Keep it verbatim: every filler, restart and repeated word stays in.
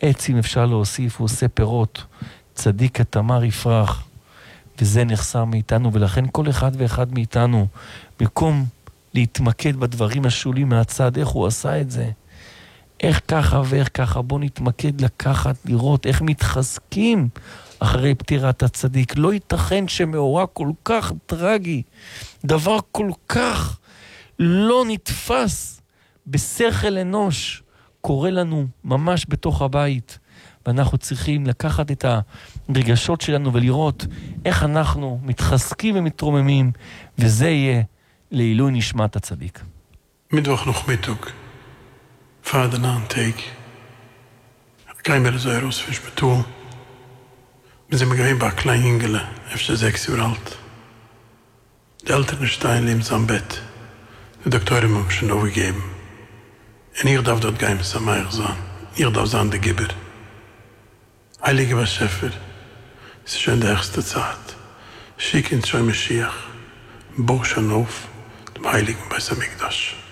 עץ אם אפשר להוסיף, הוא עושה פירות, צדיק התמר יפרח, וזה נחסר מאיתנו, ולכן כל אחד ואחד מאיתנו, במקום להתמקד בדברים השולים מהצד, איך הוא עשה את זה, איך ככה ואיך ככה, בוא נתמקד לקחת, לראות איך מתחזקים אחרי פטירת הצדיק. לא ייתכן שמאורע כל כך טרגי, דבר כל כך לא נתפס בשכל אנוש, קורה לנו ממש בתוך הבית, ואנחנו צריכים לקחת את הרגשות שלנו ולראות איך אנחנו מתחזקים ומתרוממים, וזה יהיה לעילוי נשמת הצדיק. Mittwoch noch Mittag. Fahre den Antag. Kein mehr so heraus für Spital. Wir sind gehen bei kleinen Engel, efter sechs Uhr alt. Die Eltern stehen neben am Bett. Die Doktoren haben schon aufgegeben. Und ich darf dort gehen, was am Eier sein. Ich darf sein, der Gibber. Heilige Beschäfer, es ist schon die erste Zeit. Schick ins Schoi Mashiach, Boch schon auf, dem Heiligen Beis Hamikdash.